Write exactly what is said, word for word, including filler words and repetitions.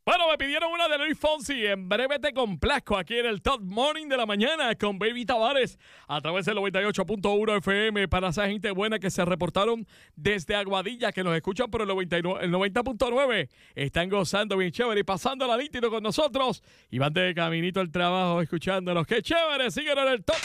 Bueno, me pidieron una de Luis Fonsi. En breve te complazco aquí en el Top Morning de la mañana con Baby Tavares a través del noventa y ocho punto uno F M para esa gente buena que se reportaron desde Aguadilla, que nos escuchan por el noventa punto nueve. Están gozando bien chévere y pasando la nítido con nosotros y van de caminito al trabajo escuchándonos. ¡Qué chévere! Síguenos en el Top